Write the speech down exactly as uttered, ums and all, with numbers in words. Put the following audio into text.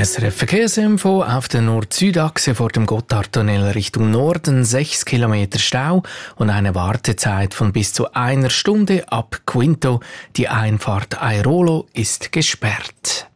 S R F Verkehrsinfo auf der Nord-Süd-Achse vor dem Gotthardtunnel Richtung Norden sechs Kilometer Stau und eine Wartezeit von bis zu einer Stunde ab Quinto. Die Einfahrt Airolo ist gesperrt.